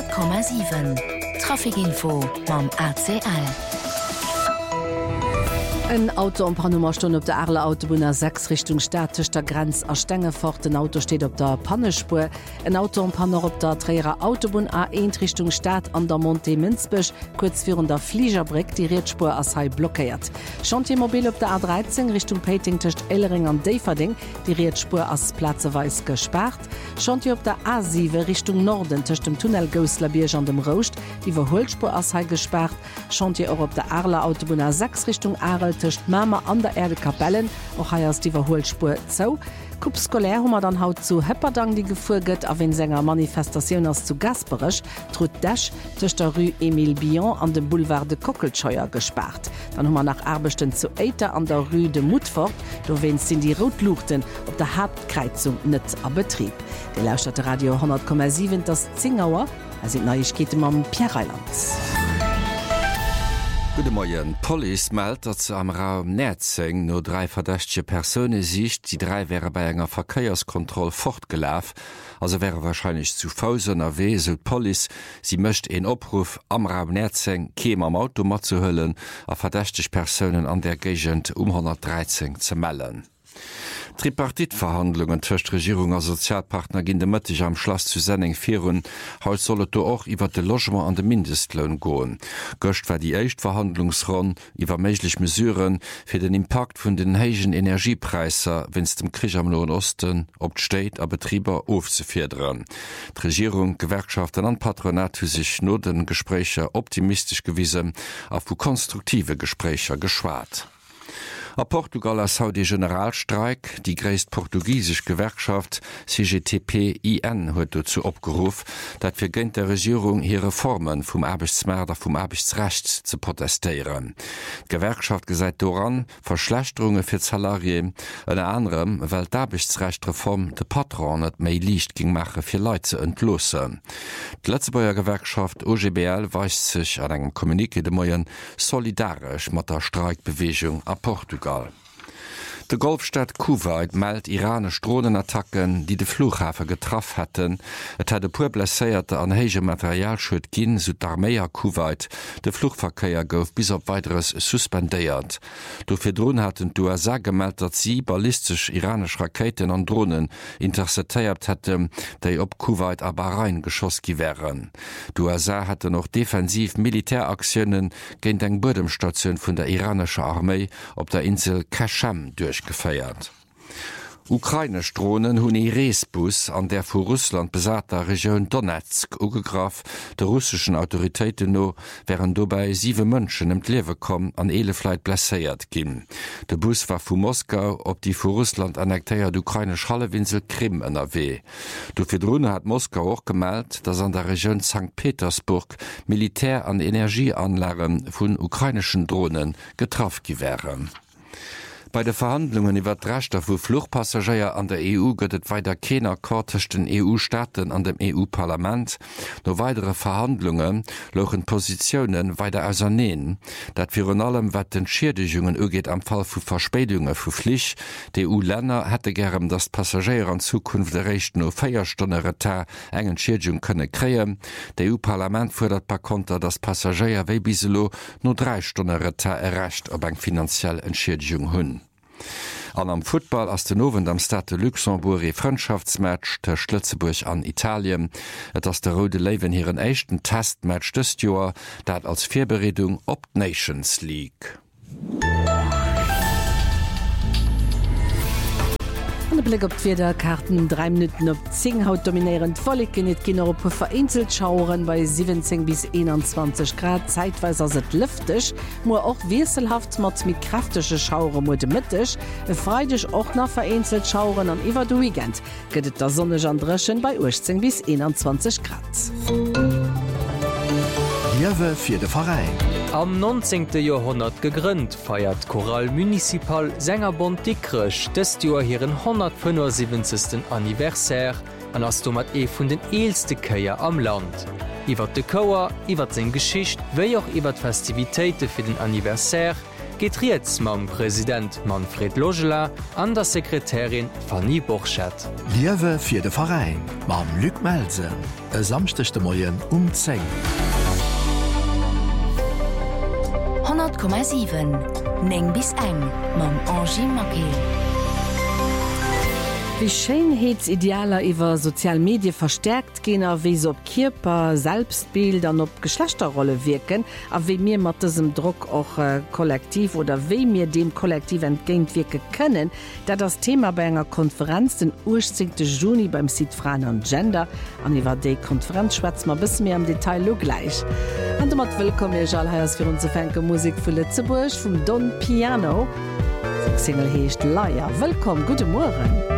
100,7 Trafikinfo mam ACL. Ein Auto um paar Nummerstunde op der Arle Autobahn 6 Richtung statischer Grenz a Stängefort. Ein Auto steht op der Pannespur. Ein Auto um Panner op der Träger Autobahn A1 Richtung Stadt an der Monte Münzbüsch, kurz vor der Fliegerbrick, die Rätspur as Hai blockiert. Chantiermobil op der A13 Richtung Peting tischt Ellering an Deverding, die Rätspur as platzeweis gesperrt. Chantier op der A7 Richtung Norden tischt dem Tunnel Gauslabierge an dem Rost, die Verholspur as Hai gesperrt. Chantier auch op der Arle Autobahn A6 Richtung Arel tischt Mama an der Erde Kapellen, auch heiers die Verholspur zo. Kupskolär hummer dann haut zu Hepperdang die gefurget, a wenn Sänger Manifestation as zu Gasperisch, trut Dash durch der Rue Emile Bion an dem Boulevard de Kockelscheuer gesperrt. Dann hummer nach Arbechten zu Eiter an der Rue de Mutfort, do wenn sind die Rotluchten op der Hauptkreuzung net a Betrieb. Die Lausstadt Radio 100,7 das Zingauer, sind Neuigkeiten am Pierreiland. Gute Morgen. Police meldet, dass sie am Raum Nerzing nur 3 verdächtige Personen sieht. Die 3 wären bei einer Verkehrskontrolle fortgelaufen. Also wäre wahrscheinlich zu Fausen erwäh, so Police. Sie möchte einen Abruf am Raum Nerzing käme am Auto mal zu hüllen, auf verdächtige Personen an der Gegend 113 zu melden. Tripartitverhandlungen zwischen Regierung und Sozialpartner gehen demötig am Schloss zu Senning führen. Heute soll es auch über das Logement an den Mindestlohn gehen. Gestern war die erste Verhandlungsrunde über mögliche Mesuren für den Impact von den hohen Energiepreisen, wenn es dem Krieg am Nahen Osten ob die Städte und Betriebe aufzufördern. Die Regierung, Gewerkschaften und Patronat haben sich nur den Gesprächen optimistisch gewiesen, auf konstruktive Gespräche geschwart. A Portugal as haut de Generalstreik, die gräst portugiesisch Gewerkschaft CGTP-IN huet dazu opgeruf, dat fir géint der Regierung hier Reformen vum Arbeitsmarkt vum Arbeitsrecht zu protestieren. Gewerkschaft gesäit doran Verschlechterungen fir Salarien, en anderem, weil d'Arbeitsrechtreform de Patron net méi liicht ging mache fir Leute ze entlosen. Die Letzebauer Gewerkschaft OGBL weist sich an engem Kommuniké de Moien solidarisch mat der Streikbewegung a Portugal. De Golfstadt Kuwait meldet iranisch Drohnenattacken, die de Flughafen getroffen hätten. Et hat de pur blesséierte an hege Materialschuld ginn, so d'Armee Kuwait. De Flugverkehr gouf bis op weiteres suspendéiert. Dofir Drohnen hatten d'USA gemeldet, dat sie ballistisch iranisch Raketen an Drohnen interceptéiert hätten, déi op Kuwait a Bahrain geschoss gi wären. D'USA hatte noch defensiv Militäraktionen géint eng Bodemstation vun der iranischer Armee op der Insel Kashem durchgefeiert. Ukrainisch Drohnen hunn e Reesbus an der vu Russland besater Region Donetsk ugegraf de russischen Autoritäten no, wären dobei 7 Mënschen em Lewe kom an 11 Leiit blesséiert ginn. De Bus war vu Moskau op die vu Russland annektéiert ukrainisch Hallewinsel Krim NRW. Dofir Drohne hat Moskau auch gemeldet, dass an der Region St. Petersburg Militär- an Energieanlagen vun ukrainischen Drohnen getroffen wären. Bei den Verhandlungen über die Rechte für Flugpassagiere an der EU gëtt weiter kein Akkord zwischen den EU-Staaten an dem EU-Parlament. No weitere Verhandlungen lochen Positionen weiter auseinandernehmen. Dat für allem, was den Schädigungen angeht am Fall von Verspätungen für Flug. Die EU-Länder hätten gern, dass Passagiere in Zukunft der Recht nur 4 Stunden Retard engen Schädigung können kriegen. Das EU-Parlament fordert par contre, dass Passagiere wie biselo nur 3 Stunden Retard erreicht, ob eine finanzielle Entschädigung haben. An am Football ass den Nowen am Stade Luxemburg e Freundschaftsmatch der Schlötzeburg an Italien, et ass der Rode Löwen hireieren échten Testmatch dëst Joer, dat als Vorbereitung op Nations League. Blick op Karten 3 Minuten op 10 haut dominierend Wolken net Kinderppe vereinzelt schauren bei 17 bis 21 Grad zeitweise se lüftig, mo auch wieselhaft mat mit kraftische Schaure mo mittig, freidig auch nach vereinzelt schauren an iwwer du weekend gëtt der Sonne andreschen bei 18 bis 21 Grad. Liewe fir de Verein. Am 19. Jahrhundert gegrünnt feiert Choral Municipal Sängerbund Dickrech dëst Joer hireieren 175. Anniversaire an ass du mat vun den eelste Käier am Land. Iwer de Chor, iwwer seg Geschicht, wéi och iwwer Festivitéite fir den Anniversaire, geht jetzt mam Präsident Manfred Logela an der Sekretärin Fanny Borchat. Liewe fir de Verein, mam Lück Melsen, e samstechte Moien 10. 100,7 Neng bis eng mam Angie Maké. Wie Schönheitsidealer iwwer Sozialmedien verstärkt gener wie se op Kierper, Selbstbild an op Geschlechterrolle wirken, a wie mir mat diesem Druck auch kollektiv oder wie mir dem Kollektiv entgéint wirke können, da das Thema bei enger Konferenz den 18. Juni beim Sid Frauen und Gender an iwwer de Konferenz schwätz ma bis mir am Detail lo gleich. An mat willkommen Jalheiers für unsere Fenke Musik vu Lützeburg vum Don Piano. Single heescht Leiier. Willkommen, gute Morgen.